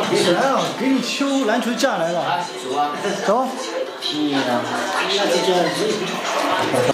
来了，给你球，篮球架来了。 走啊。 走。 你呢？你要这叫。